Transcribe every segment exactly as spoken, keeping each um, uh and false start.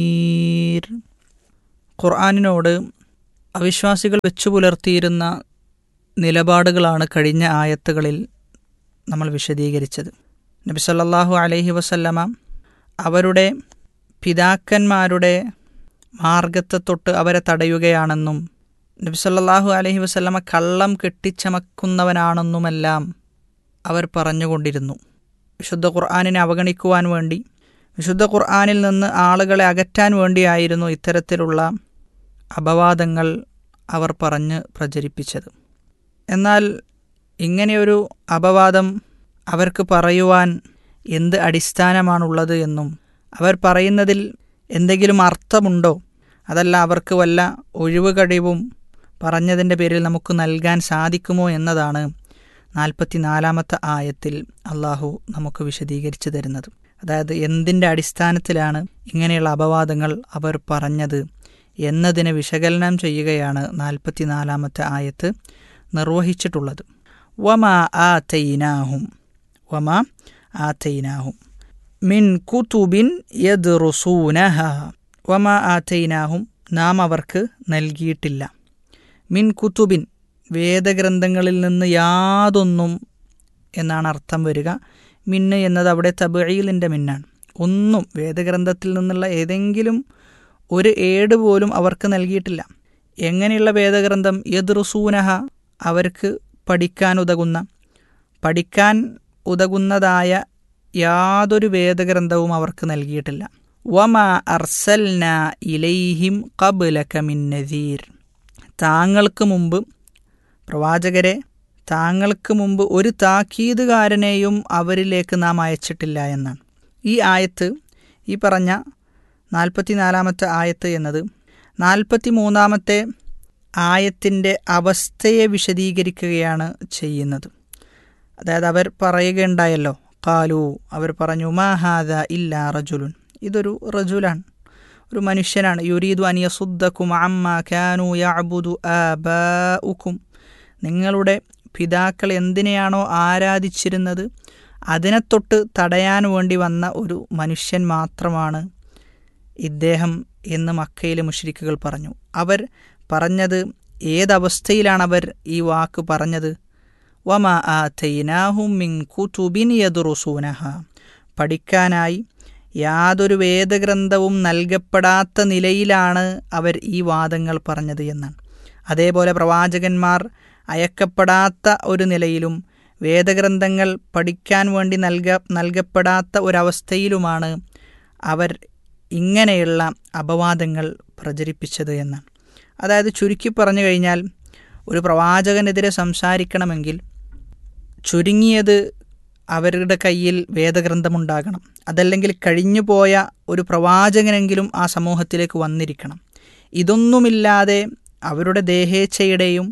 ഖുർആനിനോട് അവിശ്വാസികൾ വെച്ചു പുലർത്തിയിരുന്ന നിലപാടുകളാണ് കഴിഞ്ഞ ആയത്തുകളിൽ നമ്മൾ വിശദീകരിച്ചത്. നബി സല്ലല്ലാഹു അലൈഹി വസല്ലമ അവരുടെ പിതാക്കന്മാരുടെ മാർഗത്തെ തൊട്ട് അവരെ തടയുകയാണെന്നും നബി സല്ലല്ലാഹു അലൈഹി വസല്ലമ കള്ളം കെട്ടിച്ചമക്കുന്നവനാണെന്നുമെല്ലാം അവർ പറഞ്ഞുകൊണ്ടിരുന്നു. വിശുദ്ധ ഖുർആനിനെ അവഗണിക്കുവാൻ വേണ്ടി, വിശുദ്ധ ഖുർആനിൽ നിന്ന് ആളുകളെ അകറ്റാൻ വേണ്ടിയായിരുന്നു ഇത്തരത്തിലുള്ള അപവാദങ്ങൾ അവർ പറഞ്ഞ് പ്രചരിപ്പിച്ചത്. എന്നാൽ ഇങ്ങനെയൊരു അപവാദം അവർക്ക് പറയുവാൻ എന്ത് അടിസ്ഥാനമാണുള്ളത് എന്നും അവർ പറയുന്നതിൽ എന്തെങ്കിലും അർത്ഥമുണ്ടോ, അതല്ല അവർക്ക് വല്ല ഒഴിവ് കഴിവും പറഞ്ഞതിൻ്റെ പേരിൽ നമുക്ക് നൽകാൻ സാധിക്കുമോ എന്നതാണ് നാൽപ്പത്തി നാലാമത്തെ ആയത്തിൽ അള്ളാഹു നമുക്ക് വിശദീകരിച്ചു തരുന്നത്. അതായത് എന്തിൻ്റെ അടിസ്ഥാനത്തിലാണ് ഇങ്ങനെയുള്ള അപവാദങ്ങൾ അവർ പറഞ്ഞത് എന്നതിനെ വിശകലനം ചെയ്യുകയാണ് നാൽപ്പത്തി നാലാമത്തെ ആയത്ത് നിർവഹിച്ചിട്ടുള്ളത്. വമാ ആതൈനാഹും വമാ ആതൈനാഹും മിൻ കുതുബിൻ യദ്റുസൂനഹ വമാ ആതൈനാഹും നാം അവർക്ക് നൽകിയിട്ടില്ല. മിൻ കുതുബിൻ വേദഗ്രന്ഥങ്ങളിൽ നിന്ന് യാതൊന്നും എന്നാണ് അർത്ഥം വരിക. മിന്ന് എന്നത് അവിടെ തബ്ഈലിൻ്റെ മിന്നാണ്. ഒന്നും വേദഗ്രന്ഥത്തിൽ നിന്നുള്ള ഏതെങ്കിലും ഒരു ഏട് പോലും അവർക്ക് നൽകിയിട്ടില്ല. എങ്ങനെയുള്ള വേദഗ്രന്ഥം? യദ്റുസൂനഹ അവർക്ക് പഠിക്കാൻ ഉതകുന്ന പഠിക്കാൻ ഉതകുന്നതായ യാതൊരു വേദഗ്രന്ഥവും അവർക്ക് നൽകിയിട്ടില്ല. വമാ അർസൽനാ ഇലൈഹിം ഖബ്ലക മിൻ നദീർ താങ്കൾക്ക് മുമ്പ് പ്രവാചകരെ താങ്കൾക്ക് മുമ്പ് ഒരു താക്കീതുകാരനെയും അവരിലേക്ക് നാം അയച്ചിട്ടില്ല എന്നാണ്. ഈ ആയത്ത്, ഈ പറഞ്ഞ നാൽപ്പത്തി നാലാമത്തെ ആയത്ത് എന്നത് നാൽപ്പത്തി മൂന്നാമത്തെ ആയത്തിൻ്റെ അവസ്ഥയെ വിശദീകരിക്കുകയാണ് ചെയ്യുന്നത്. അതായത് അവർ പറയുകയുണ്ടായല്ലോ, ഖാലു അവർ പറഞ്ഞു, മാ ഹാദ ഇല്ലാ റജുലുൻ ഇതൊരു റജുലാണ്, ഒരു മനുഷ്യനാണ്. യുരീദു അൻ യസുദ്ദകും അമ്മാ കാനൂ യഅ്ബുദു ആബാഉക്കും നിങ്ങളുടെ പിതാക്കൾ എന്തിനെയാണോ ആരാധിച്ചിരുന്നത് അതിനെ തൊട്ട് തടയാൻ വേണ്ടി വന്ന ഒരു മനുഷ്യൻ മാത്രമാണ് ഇദ്ദേഹം എന്ന് മക്കയിലെ മുശ്രിക്കുകൾ പറഞ്ഞു. അവർ പറഞ്ഞത് ഏതവസ്ഥയിലാണ് അവർ ഈ വാക്ക് പറഞ്ഞത്? വമാ ആതൈനാഹും മിൻ കുതുബിൻ യദ്റുസൂനഹ പഠിക്കാനായി യാതൊരു വേദഗ്രന്ഥവും നൽകപ്പെടാത്ത നിലയിലാണ് അവർ ഈ വാദങ്ങൾ പറഞ്ഞത് എന്നാണ്. അതേപോലെ പ്രവാചകന്മാർ അയക്കപ്പെടാത്ത ഒരു നിലയിലും വേദഗ്രന്ഥങ്ങൾ പഠിക്കാൻ വേണ്ടി നൽക നൽകപ്പെടാത്ത ഒരവസ്ഥയിലുമാണ് അവർ ഇങ്ങനെയുള്ള അപവാദങ്ങൾ പ്രചരിപ്പിച്ചത് എന്നാണ്. അതായത് ചുരുക്കി പറഞ്ഞു കഴിഞ്ഞാൽ, ഒരു പ്രവാചകനെതിരെ സംസാരിക്കണമെങ്കിൽ ചുരുങ്ങിയത് അവരുടെ കയ്യിൽ വേദഗ്രന്ഥമുണ്ടാകണം. അതല്ലെങ്കിൽ കഴിഞ്ഞു പോയ ഒരു പ്രവാചകനെങ്കിലും ആ സമൂഹത്തിലേക്ക് വന്നിരിക്കണം. ഇതൊന്നുമില്ലാതെ അവരുടെ ദേഹേച്ഛയുടെയും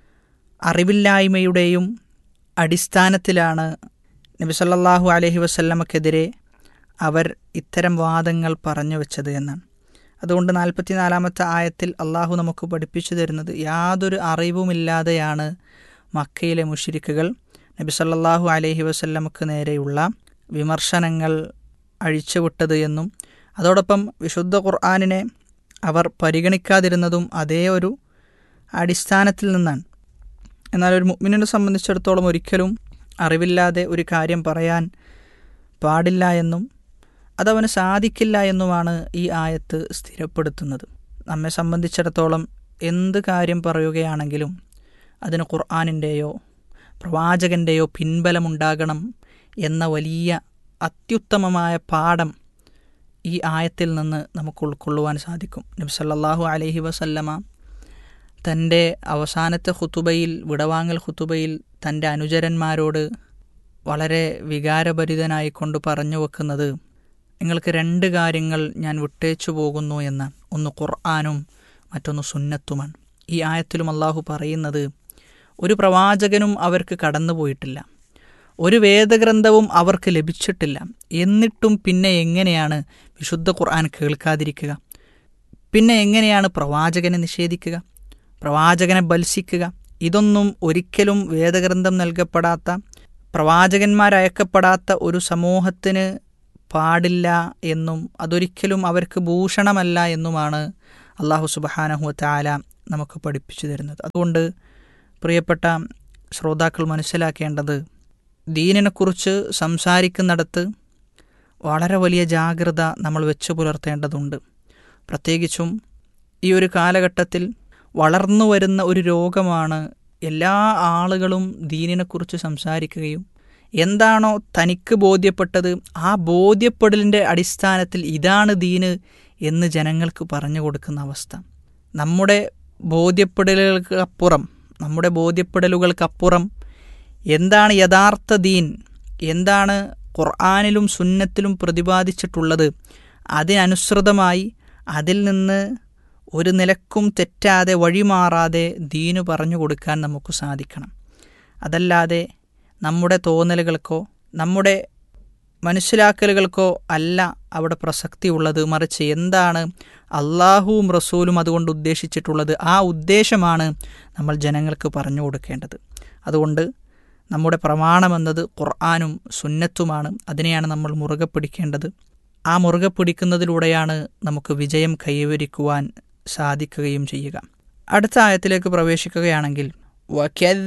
അറിവില്ലായ്മയുടെയും അടിസ്ഥാനത്തിലാണ് നബി സല്ലല്ലാഹു അലൈഹി വസല്ലമക്കെതിരെ അവർ ഇത്തരം വാദങ്ങൾ പറഞ്ഞു വെച്ചത് എന്നാണ്. അതുകൊണ്ട് നാൽപ്പത്തി നാലാമത്തെ ആയത്തിൽ അള്ളാഹു നമുക്ക് പഠിപ്പിച്ചു തരുന്നത്, യാതൊരു അറിവുമില്ലാതെയാണ് മക്കയിലെ മുശ്രിക്കുകൾ നബി സല്ലല്ലാഹു അലൈഹി വസല്ലമക്ക് നേരെയുള്ള വിമർശനങ്ങൾ അഴിച്ചുവിട്ടത് എന്നും അതോടൊപ്പം വിശുദ്ധ ഖുർആനിനെ അവർ പരിഗണിക്കാതിരുന്നതും അതേ ഒരു അടിസ്ഥാനത്തിൽ നിന്നാണ്. എന്നാൽ ഒരു മുഅ്മിനിനെ സംബന്ധിച്ചിടത്തോളം ഒരിക്കലും അറിവില്ലാതെ ഒരു കാര്യം പറയാൻ പാടില്ല എന്നും അതവന് സാധിക്കില്ല എന്നുമാണ് ഈ ആയത്ത് സ്ഥിരപ്പെടുത്തുന്നത്. നമ്മെ സംബന്ധിച്ചിടത്തോളം എന്ത് കാര്യം പറയുകയാണെങ്കിലും അതിന് ഖുർആനിൻ്റെയോ പ്രവാചകൻ്റെയോ പിൻബലമുണ്ടാകണം എന്ന വലിയ അത്യുത്തമമായ പാഠം ഈ ആയത്തിൽ നിന്ന് നമുക്ക് ഉൾക്കൊള്ളുവാൻ സാധിക്കും. നബി സല്ലല്ലാഹു അലൈഹി വസല്ലമ തൻ്റെ അവസാനത്തെ ഖുതുബയിൽ, വിടവാങ്ങൽ ഖുതുബയിൽ തൻ്റെ അനുചരന്മാരോട് വളരെ വികാരഭരിതനായിക്കൊണ്ട് പറഞ്ഞു വെക്കുന്നത്, നിങ്ങൾക്ക് രണ്ട് കാര്യങ്ങൾ ഞാൻ വിട്ടേച്ചു പോകുന്നു എന്നാണ്. ഒന്ന് ഖുർആനും മറ്റൊന്ന് സുന്നത്തുമാണ്. ഈ ആയത്തിലും അള്ളാഹു പറയുന്നത്, ഒരു പ്രവാചകനും അവർക്ക് കടന്നുപോയിട്ടില്ല, ഒരു വേദഗ്രന്ഥവും അവർക്ക് ലഭിച്ചിട്ടില്ല, എന്നിട്ടും പിന്നെ എങ്ങനെയാണ് വിശുദ്ധ ഖുർആൻ കേൾക്കാതിരിക്കുക? പിന്നെ എങ്ങനെയാണ് പ്രവാചകനെ നിഷേധിക്കുക, പ്രവാചകനെ ബത്സിക്കുക? ഇതൊന്നും ഒരിക്കലും വേദഗ്രന്ഥം നൽകപ്പെടാത്ത, പ്രവാചകന്മാരയക്കപ്പെടാത്ത ഒരു സമൂഹത്തിന് പാടില്ല എന്നും അതൊരിക്കലും അവർക്ക് ഭൂഷണമല്ല എന്നുമാണ് അല്ലാഹു സുബ്ഹാനഹു വതആല നമുക്ക് പഠിപ്പിച്ചു തരുന്നത്. അതുകൊണ്ട് പ്രിയപ്പെട്ട ശ്രോതാക്കൾ മനസ്സിലാക്കേണ്ടത്, ദീനിനെക്കുറിച്ച് സംസാരിക്കുന്നിടത്ത് വളരെ വലിയ ജാഗ്രത നമ്മൾ വെച്ചു പുലർത്തേണ്ടതുണ്ട്. പ്രത്യേകിച്ചും ഈ ഒരു കാലഘട്ടത്തിൽ വളർന്നു വരുന്ന ഒരു രോഗമാണ് എല്ലാ ആളുകളും ദീനിനെക്കുറിച്ച് സംസാരിക്കുകയും എന്താണോ തനിക്ക് ബോധ്യപ്പെട്ടത് ആ ബോധ്യപ്പെടലിൻ്റെ അടിസ്ഥാനത്തിൽ ഇതാണ് ദീന് എന്ന് ജനങ്ങൾക്ക് പറഞ്ഞു കൊടുക്കുന്ന അവസ്ഥ. നമ്മുടെ ബോധ്യപ്പെടലുകൾക്ക് അപ്പുറം നമ്മുടെ ബോധ്യപ്പെടലുകൾക്കപ്പുറം എന്താണ് യഥാർത്ഥ ദീൻ, എന്താണ് ഖുർആനിലും സുന്നത്തിലും പ്രതിപാദിച്ചിട്ടുള്ളത്, അതിനനുസൃതമായി അതിൽ നിന്ന് ഒരു നിലക്കും തെറ്റാതെ വഴിമാറാതെ ദീന് പറഞ്ഞു കൊടുക്കാൻ നമുക്ക് സാധിക്കണം. അതല്ലാതെ നമ്മുടെ തോന്നലുകൾക്കോ നമ്മുടെ മനസ്സിലാക്കലുകൾക്കോ അല്ല അവിടെ പ്രസക്തിയുള്ളത്. മറിച്ച് എന്താണ് അള്ളാഹുവും റസൂലും അതുകൊണ്ട് ഉദ്ദേശിച്ചിട്ടുള്ളത്, ആ ഉദ്ദേശമാണ് നമ്മൾ ജനങ്ങൾക്ക് പറഞ്ഞു കൊടുക്കേണ്ടത്. അതുകൊണ്ട് നമ്മുടെ പ്രമാണമെന്നത് ഖുർആനും സുന്നത്തുമാണ്. അതിനെയാണ് നമ്മൾ മുറുകെ പിടിക്കേണ്ടത്. ആ മുറുകെ പിടിക്കുന്നതിലൂടെയാണ് നമുക്ക് വിജയം കൈവരിക്കുവാൻ സാധിക്കുകയും ചെയ്യുക. അടുത്ത ആയത്തിലേക്ക് പ്രവേശിക്കുകയാണെങ്കിൽ,